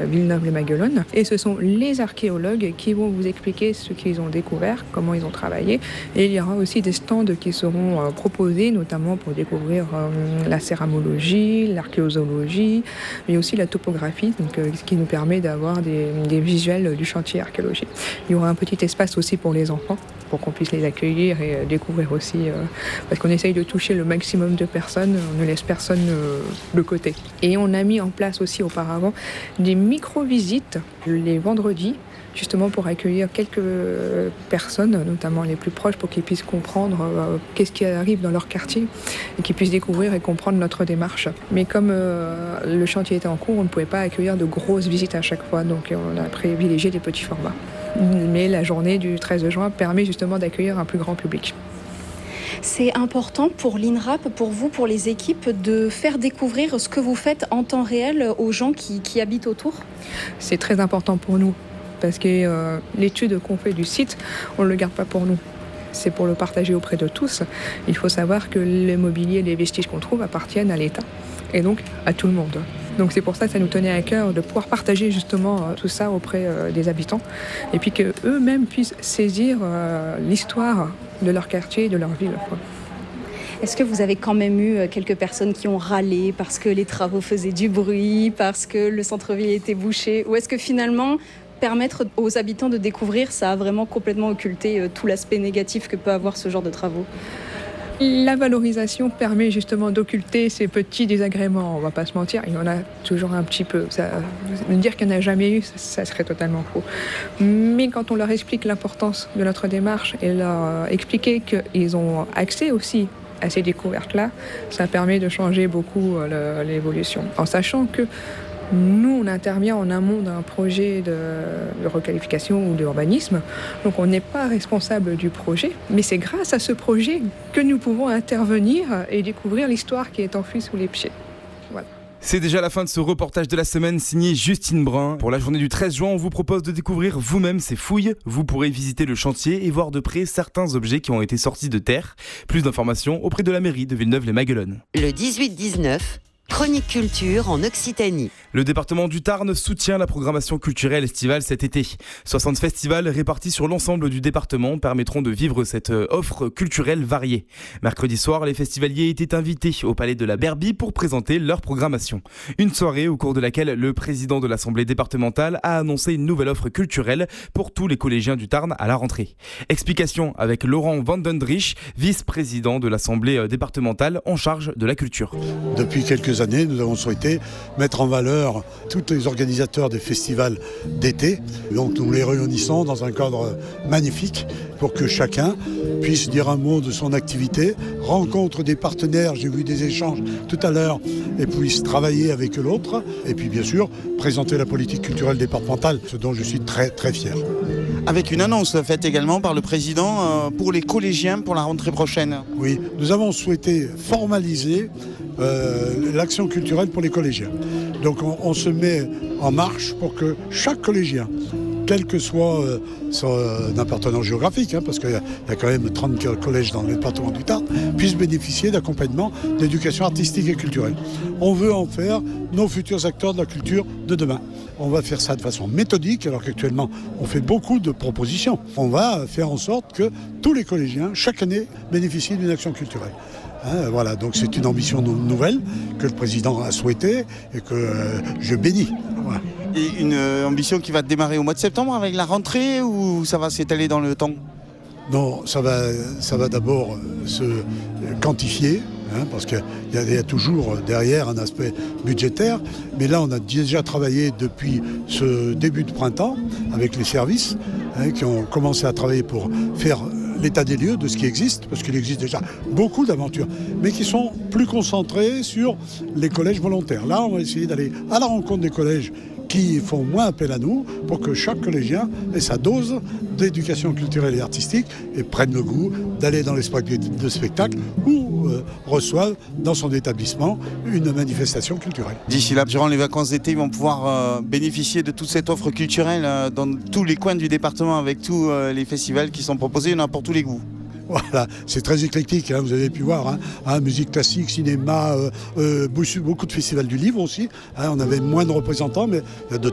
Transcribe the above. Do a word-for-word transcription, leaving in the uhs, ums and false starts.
Villeneuve-les-Maguelones. Et ce sont les archéologues qui vont vous expliquer ce qu'ils ont découvert, comment ils ont travaillé. Et il y aura aussi des stands qui seront euh, proposés, notamment pour découvrir euh, la céramologie, l'archéozoologie, mais aussi la topographie, donc, euh, ce qui nous permet d'avoir des, des visuels du chantier archéologique. Il y aura un petit espace aussi pour les enfants, pour qu'on puisse les accueillir et euh, découvrir aussi, euh, parce qu'on essaye de toucher le maximum de personnes, on ne laisse personne euh, de côté. Et on a mis en place aussi auparavant des micro-visites les vendredis, justement pour accueillir quelques personnes, notamment les plus proches, pour qu'ils puissent comprendre euh, qu'est-ce qui arrive dans leur quartier et qu'ils puissent découvrir et comprendre notre démarche. Mais comme euh, le chantier était en cours, on ne pouvait pas accueillir de grosses visites à chaque fois, donc on a privilégié des petits formats. Mais la journée du treize juin permet justement d'accueillir un plus grand public. C'est important pour l'INRAP, pour vous, pour les équipes, de faire découvrir ce que vous faites en temps réel aux gens qui, qui habitent autour ? C'est très important pour nous. Parce que euh, l'étude qu'on fait du site, on ne le garde pas pour nous. C'est pour le partager auprès de tous. Il faut savoir que le mobilier et les vestiges qu'on trouve appartiennent à l'État et donc à tout le monde. Donc c'est pour ça que ça nous tenait à cœur de pouvoir partager justement euh, tout ça auprès euh, des habitants et puis qu'eux-mêmes puissent saisir euh, l'histoire de leur quartier et de leur ville, quoi. Est-ce que vous avez quand même eu quelques personnes qui ont râlé parce que les travaux faisaient du bruit, parce que le centre-ville était bouché, ou est-ce que finalement permettre aux habitants de découvrir, ça a vraiment complètement occulté tout l'aspect négatif que peut avoir ce genre de travaux ? La valorisation permet justement d'occulter ces petits désagréments, on ne va pas se mentir, il y en a toujours un petit peu. Ça, dire qu'il n'y en a jamais eu, ça, ça serait totalement faux. Mais quand on leur explique l'importance de notre démarche et leur expliquer qu'ils ont accès aussi à ces découvertes-là, ça permet de changer beaucoup le, l'évolution. En sachant que nous, on intervient en amont d'un projet de, de requalification ou d'urbanisme, donc on n'est pas responsable du projet, mais c'est grâce à ce projet que nous pouvons intervenir et découvrir l'histoire qui est enfouie sous les pieds. Voilà. C'est déjà la fin de ce reportage de la semaine signé Justine Brun. Pour la journée du treize juin, on vous propose de découvrir vous-même ces fouilles. Vous pourrez visiter le chantier et voir de près certains objets qui ont été sortis de terre. Plus d'informations auprès de la mairie de Villeneuve-les-Maguelones. Le dix-huit dix-neuf, Chronique Culture en Occitanie. Le département du Tarn soutient la programmation culturelle estivale cet été. soixante festivals répartis sur l'ensemble du département permettront de vivre cette offre culturelle variée. Mercredi soir, les festivaliers étaient invités au Palais de la Berbie pour présenter leur programmation. Une soirée au cours de laquelle le président de l'Assemblée départementale a annoncé une nouvelle offre culturelle pour tous les collégiens du Tarn à la rentrée. Explication avec Laurent Vandendrich, vice-président de l'Assemblée départementale en charge de la culture. Depuis quelques années, nous avons souhaité mettre en valeur tous les organisateurs des festivals d'été. Donc nous les réunissons dans un cadre magnifique pour que chacun puisse dire un mot de son activité, rencontre des partenaires, j'ai vu des échanges tout à l'heure, et puisse travailler avec l'autre, et puis bien sûr présenter la politique culturelle départementale, ce dont je suis très très fier. Avec une annonce faite également par le président pour les collégiens pour la rentrée prochaine. Oui, nous avons souhaité formaliser euh, l'action culturelle pour les collégiens. Donc on, on se met en marche pour que chaque collégien, quel que soit euh, son euh, appartenance géographique, hein, parce qu'il y, y a quand même trente collèges dans le département du Tarn, puisse bénéficier d'accompagnement d'éducation artistique et culturelle. On veut en faire nos futurs acteurs de la culture de demain. On va faire ça de façon méthodique, alors qu'actuellement, on fait beaucoup de propositions. On va faire en sorte que tous les collégiens, chaque année, bénéficient d'une action culturelle. Hein, voilà, donc c'est une ambition nouvelle que le président a souhaitée et que euh, je bénis. Voilà. Et une euh, ambition qui va démarrer au mois de septembre avec la rentrée ou ça va s'étaler dans le temps ? Non, ça va, ça va d'abord se quantifier. Hein, parce qu'il y, y a toujours derrière un aspect budgétaire. Mais là, on a déjà travaillé depuis ce début de printemps avec les services hein, qui ont commencé à travailler pour faire l'état des lieux de ce qui existe, parce qu'il existe déjà beaucoup d'aventures, mais qui sont plus concentrées sur les collèges volontaires. Là, on va essayer d'aller à la rencontre des collèges qui font moins appel à nous pour que chaque collégien ait sa dose d'éducation culturelle et artistique et prenne le goût d'aller dans l'espace de spectacle ou euh, reçoive dans son établissement une manifestation culturelle. D'ici là, durant les vacances d'été, ils vont pouvoir euh, bénéficier de toute cette offre culturelle euh, dans tous les coins du département avec tous euh, les festivals qui sont proposés, il y en a pour tous les goûts. Voilà, c'est très éclectique, hein, vous avez pu voir, hein, hein, musique classique, cinéma, euh, euh, beaucoup de festivals du livre aussi. Hein, on avait moins de représentants, mais il y a de